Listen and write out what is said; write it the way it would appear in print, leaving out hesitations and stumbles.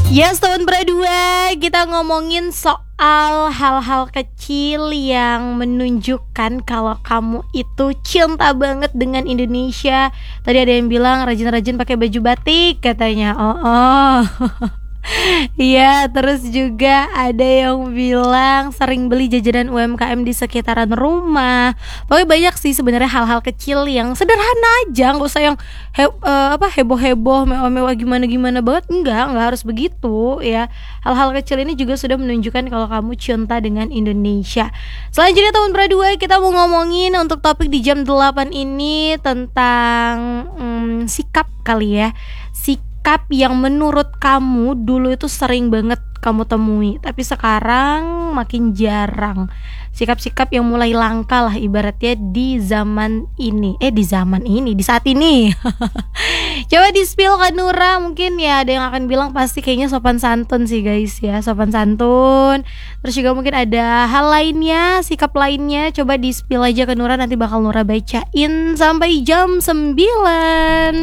Yes, teman berdua, kita ngomongin soal hal-hal kecil yang menunjukkan kalau kamu itu cinta banget dengan Indonesia. Tadi ada yang bilang rajin-rajin pakai baju batik katanya. Oh. Iya, terus juga ada yang bilang sering beli jajanan UMKM di sekitaran rumah. Pokoknya banyak sih sebenarnya hal-hal kecil yang sederhana aja, nggak usah yang heboh-heboh, mewah-mewah gimana-gimana banget. Nggak harus begitu ya. Hal-hal kecil ini juga sudah menunjukkan kalau kamu cinta dengan Indonesia. Selanjutnya teman berdua, kita mau ngomongin untuk topik di jam 8 ini tentang sikap kali ya. Sikap yang menurut kamu dulu itu sering banget kamu temui, tapi sekarang makin jarang. Sikap-sikap yang mulai langka lah ibaratnya di zaman ini. Di saat ini. Coba di-spill Kak Nura, mungkin ya ada yang akan bilang pasti kayaknya sopan santun sih guys ya, sopan santun. Terus juga mungkin ada hal lainnya, sikap lainnya, coba di-spill aja ke Nura, nanti bakal Nura bacain sampai jam 9.